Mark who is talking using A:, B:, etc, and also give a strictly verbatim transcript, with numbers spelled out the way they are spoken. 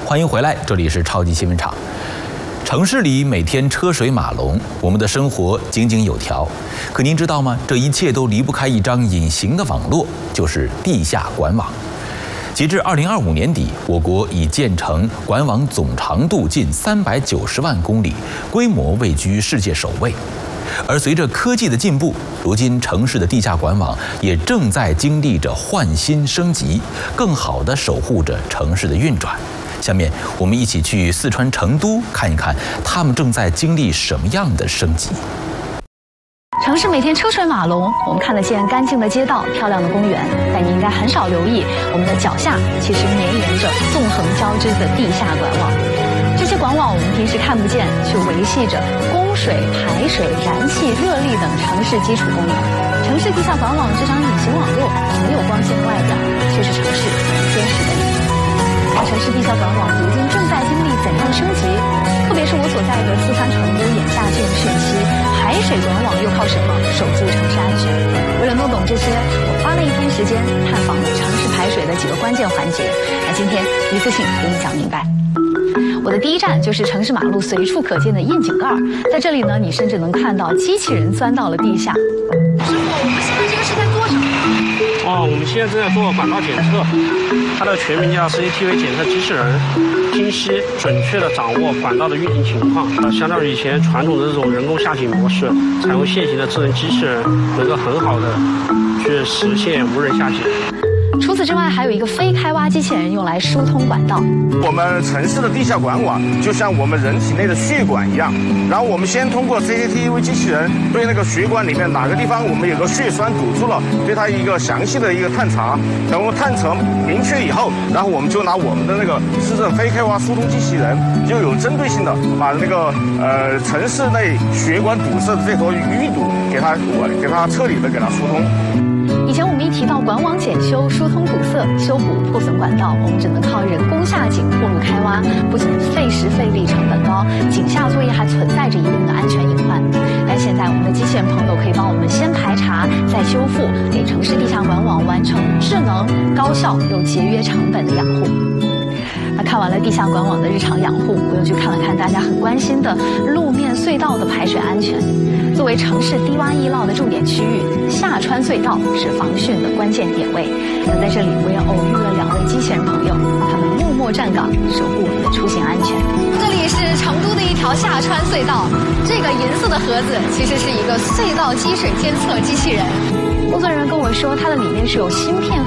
A: 欢迎回来，这里是超级新闻场。城市里每天车水马龙，我们的生活井井有条。可您知道吗？这一切都离不开一张隐形的网络，就是地下管网。截至二零二五年底，我国已建成管网总长度近三百九十万公里，规模位居世界首位。而随着科技的进步，如今城市的地下管网也正在经历着换新升级，更好地守护着城市的运转。下面我们一起去四川成都看一看，他们正在经历什么样的升级。
B: 城市每天车水马龙，我们看得见干净的街道、漂亮的公园，但你应该很少留意，我们的脚下其实绵延着纵横交织的地下管网。这些管网我们平时看不见，却维系着供水、排水、燃气、热力等城市基础功能。城市地下管网这张隐形网络没有光鲜外表，却是城市真实的一面。而城市地下管网如今正在经历怎样升级？特别是我所在的四川成都眼下进入汛期，排水管网又靠什么守住城市安全？为了弄懂这些，我花了一天时间探访了城市排水的几个关键环节。那今天一次性给你讲明白。我的第一站就是城市马路随处可见的窨井盖，在这里呢，你甚至能看到机器人钻到了地下。师傅，我们现在这个是在做什么？
C: 哦，我们现在正在做管道检测，它的全名叫 C C T V 检测机器人，精细准确地掌握管道的运行情况。呃，相较于以前传统的这种人工下井模式，采用现行的智能机器人，能够很好的去实现无人下井。
B: 除此之外，还有一个非开挖机器人用来疏通管道。
D: 我们城市的地下管网就像我们人体内的血管一样，然后我们先通过 C C T V 机器人对那个血管里面哪个地方我们有个血栓堵住了，对它一个详细的一个探查。等我们探查明确以后，然后我们就拿我们的那个市政非开挖疏通机器人，就有针对性的把那个呃城市内血管堵塞的这坨淤堵给它我给它彻底的给它疏通。
B: 以前我们一提到管网检修、疏通堵塞、修补破损管道，我们只能靠人工下井、破路开挖，不仅费时费力、成本高，井下作业还存在着一定的安全隐患。但现在我们的机器人朋友可以帮我们先排查，再修复，给城市地下管网完成智能、高效又节约成本的养护。那看完了地下管网的日常养护，我又去看了看大家很关心的路面隧道的排水安全。作为城市低洼易涝的重点区域，下穿隧道是防汛的关键点位。那在这里，我也偶遇了两位机器人朋友，他们默默站岗，守护我们的出行安全。这里是成都的一条下穿隧道，这个银色的盒子其实是一个隧道积水监测机器人。工作人员跟我说，它的里面是有芯片